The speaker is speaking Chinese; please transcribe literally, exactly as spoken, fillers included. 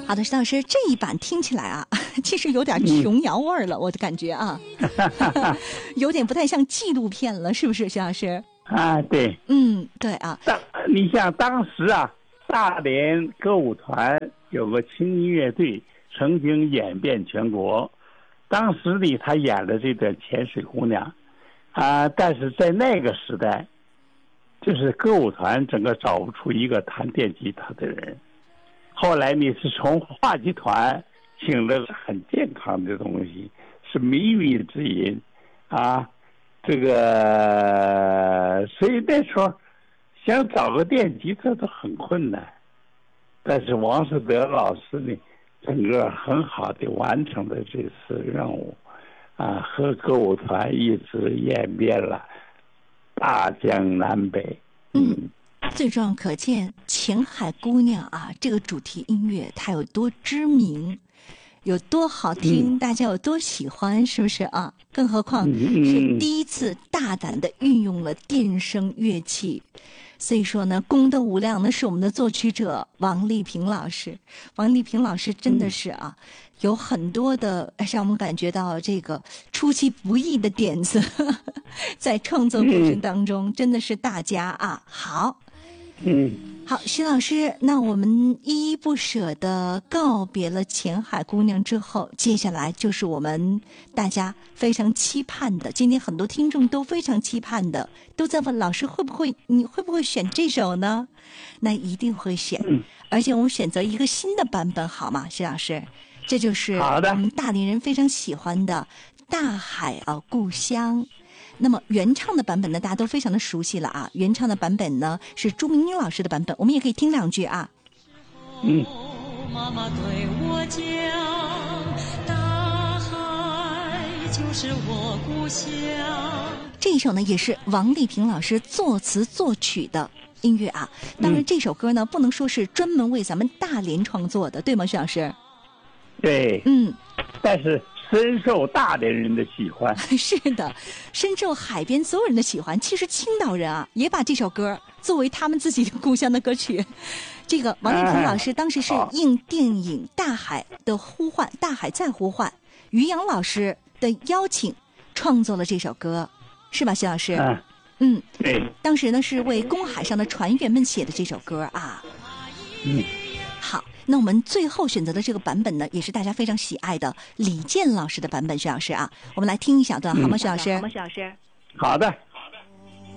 好的，石老师，这一版听起来啊，其实有点琼瑶味儿了，嗯、我的感觉啊，有点不太像纪录片了，是不是，石老师？ 啊，对， 嗯，对啊。 当你像当时啊，大连歌舞团有个轻音乐队，曾经演遍全国。当时里他演了这个《潜水姑娘》，啊，但是在那个时代，就是歌舞团整个找不出一个弹电吉他的人。后来你是从话剧团请了很健康的东西，是靡靡之音，啊。这个，所以那时候想找个电吉他都很困难，但是王士德老师呢，整个很好的完成了这次任务，啊，和歌舞团一直演遍了大江南北。 嗯，最重要可见《前海姑娘》啊，这个主题音乐它有多知名。有多好听、嗯、大家有多喜欢，是不是啊？更何况是第一次大胆的运用了电声乐器，所以说呢，功德无量呢是我们的作曲者王丽萍老师。王丽萍老师真的是啊，有很多的让我们感觉到这个出其不意的点子，在创作过程当中真的是大家啊好。 嗯。 好，徐老师，那我们依依不舍地告别了前海姑娘之后，接下来就是我们大家非常期盼的，今天很多听众都非常期盼的，都在问老师会不会，你会不会选这首呢？那一定会选，而且我们选择一个新的版本，好吗，徐老师？这就是我们大连人非常喜欢的《大海啊故乡》。那么原唱的版本呢，大家都非常的熟悉了啊。原唱的版本呢是朱明英老师的版本，我们也可以听两句啊。 嗯。 妈妈对我讲，大海就是我故乡。 这一首呢也是王丽萍老师作词作曲的音乐啊。当然这首歌呢、嗯、不能说是专门为咱们大连创作的，对吗，徐老师？ 对。 嗯。 但是深受大连人的喜欢。 是的，深受海边所有人的喜欢。其实青岛人啊，也把这首歌作为他们自己的故乡的歌曲。这个王丽萍老师当时是应电影《大海的呼唤》，《大海在呼唤》，于洋老师的邀请创作了这首歌，是吧，徐老师？ 嗯。 嗯， 对。 当时呢是为公海上的船员们写的这首歌啊。 嗯。 好。那我们最后选择的这个版本呢，也是大家非常喜爱的李健老师的版本，徐老师啊，我们来听一小段好吗，徐老师？ 好吗，徐老师？ 好的。